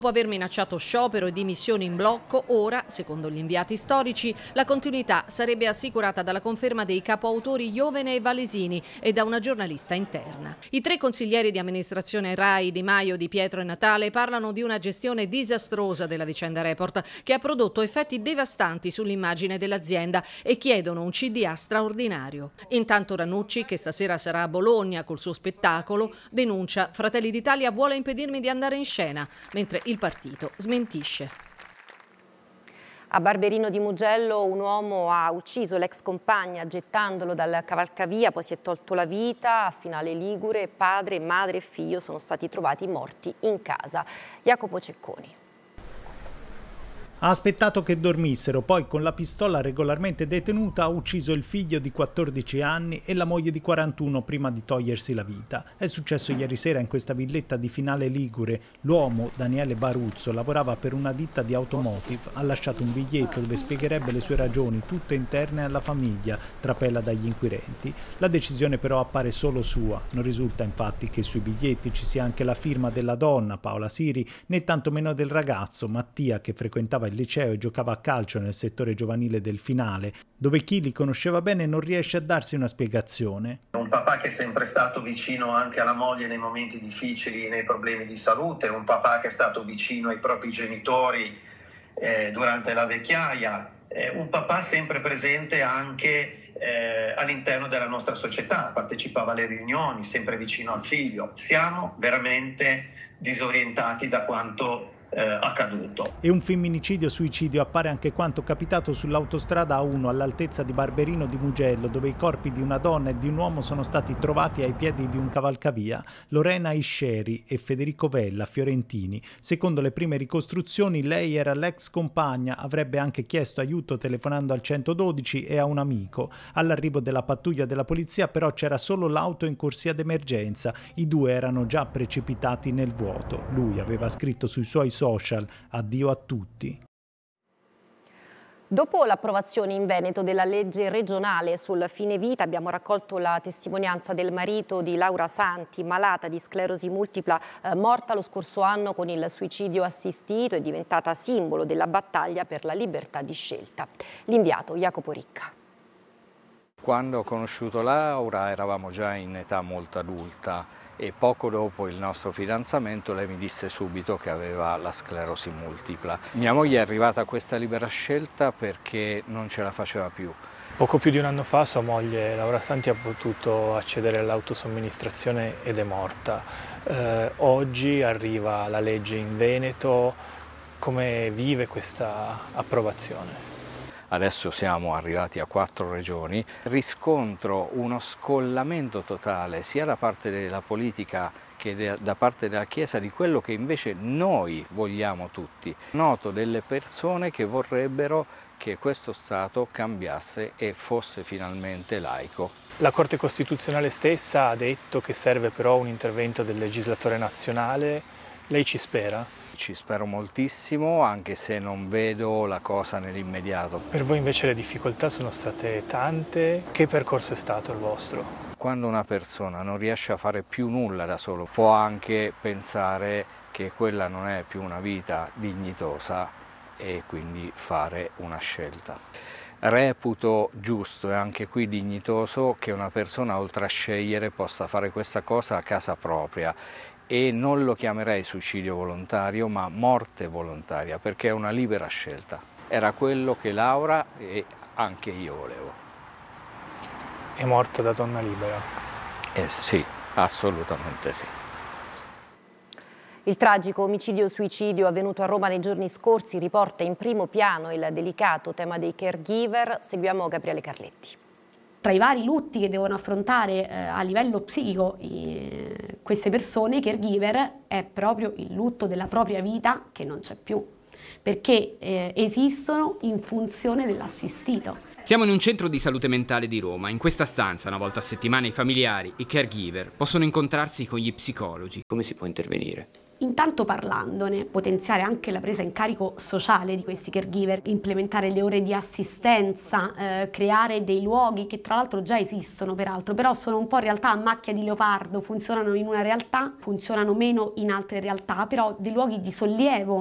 Dopo aver minacciato sciopero e dimissioni in blocco, ora, secondo gli inviati storici, la continuità sarebbe assicurata dalla conferma dei capoautori Iovene e Valesini e da una giornalista interna. I 3 consiglieri di amministrazione RAI, Di Maio, Di Pietro e Natale, parlano di una gestione disastrosa della vicenda Report che ha prodotto effetti devastanti sull'immagine dell'azienda e chiedono un CDA straordinario. Intanto Ranucci, che stasera sarà a Bologna col suo spettacolo, denuncia: Fratelli d'Italia vuole impedirmi di andare in scena, mentre il partito smentisce. A Barberino di Mugello un uomo ha ucciso l'ex compagna gettandolo dal cavalcavia, poi si è tolto la vita. A Finale Ligure padre, madre e figlio sono stati trovati morti in casa. Jacopo Cecconi. Ha aspettato che dormissero, poi con la pistola regolarmente detenuta ha ucciso il figlio di 14 anni e la moglie di 41 prima di togliersi la vita. È successo ieri sera in questa villetta di Finale Ligure. L'uomo, Daniele Baruzzo, lavorava per una ditta di automotive, ha lasciato un biglietto dove spiegherebbe le sue ragioni, tutte interne alla famiglia, trapela dagli inquirenti. La decisione però appare solo sua. Non risulta infatti che sui biglietti ci sia anche la firma della donna, Paola Siri, né tantomeno del ragazzo, Mattia, che frequentava il liceo e giocava a calcio nel settore giovanile del Finale, dove chi li conosceva bene non riesce a darsi una spiegazione. Un papà che è sempre stato vicino anche alla moglie nei momenti difficili, nei problemi di salute, un papà che è stato vicino ai propri genitori durante la vecchiaia, un papà sempre presente anche all'interno della nostra società, partecipava alle riunioni, sempre vicino al figlio. Siamo veramente disorientati da quanto accaduto. E un femminicidio-suicidio appare anche quanto capitato sull'autostrada A1 all'altezza di Barberino di Mugello, dove i corpi di una donna e di un uomo sono stati trovati ai piedi di un cavalcavia. Lorena Isceri e Federico Vella, fiorentini. Secondo le prime ricostruzioni lei era l'ex compagna, avrebbe anche chiesto aiuto telefonando al 112 e a un amico. All'arrivo della pattuglia della polizia però c'era solo l'auto in corsia d'emergenza. I 2 erano già precipitati nel vuoto. Lui aveva scritto sui suoi social: addio a tutti. Dopo l'approvazione in Veneto della legge regionale sul fine vita, abbiamo raccolto la testimonianza del marito di Laura Santi, malata di sclerosi multipla, morta lo scorso anno con il suicidio assistito e diventata simbolo della battaglia per la libertà di scelta. L'inviato Jacopo Ricca. Quando ho conosciuto Laura eravamo già in età molto adulta e poco dopo il nostro fidanzamento lei mi disse subito che aveva la sclerosi multipla. Mia moglie è arrivata a questa libera scelta perché non ce la faceva più. Poco più di un anno fa sua moglie Laura Santi ha potuto accedere all'autosomministrazione ed è morta. Oggi arriva la legge in Veneto. Come vive questa approvazione? Adesso siamo arrivati a 4 regioni, riscontro uno scollamento totale sia da parte della politica che da parte della Chiesa di quello che invece noi vogliamo tutti. Noto delle persone che vorrebbero che questo Stato cambiasse e fosse finalmente laico. La Corte Costituzionale stessa ha detto che serve però un intervento del legislatore nazionale. Lei ci spera? Ci spero moltissimo, anche se non vedo la cosa nell'immediato. Per voi invece le difficoltà sono state tante. Che percorso è stato il vostro? Quando una persona non riesce a fare più nulla da solo, può anche pensare che quella non è più una vita dignitosa e quindi fare una scelta. Reputo giusto e anche qui dignitoso che una persona, oltre a scegliere, possa fare questa cosa a casa propria. E non lo chiamerei suicidio volontario, ma morte volontaria, perché è una libera scelta. Era quello che Laura e anche io volevo. È morta da donna libera? Sì, assolutamente sì. Il tragico omicidio-suicidio avvenuto a Roma nei giorni scorsi riporta in primo piano il delicato tema dei caregiver. Seguiamo Gabriele Carletti. Tra i vari lutti che devono affrontare a livello psichico queste persone, i caregiver, è proprio il lutto della propria vita che non c'è più, perché esistono in funzione dell'assistito. Siamo in un centro di salute mentale di Roma. In questa stanza, una volta a settimana, i familiari, i caregiver, possono incontrarsi con gli psicologi. Come si può intervenire? Intanto parlandone, potenziare anche la presa in carico sociale di questi caregiver, implementare le ore di assistenza, creare dei luoghi che tra l'altro già esistono peraltro, però sono un po' in realtà a macchia di leopardo, funzionano in una realtà, funzionano meno in altre realtà, però dei luoghi di sollievo